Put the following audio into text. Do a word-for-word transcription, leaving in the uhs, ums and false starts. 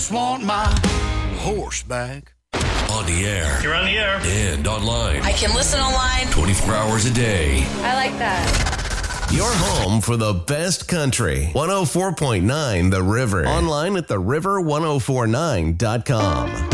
Want my horse back. On the air. You're on the air. And online. I can listen online. twenty-four hours a day. I like that. Your home for the best country. one oh four point nine The River. Online at the river ten forty-nine dot com.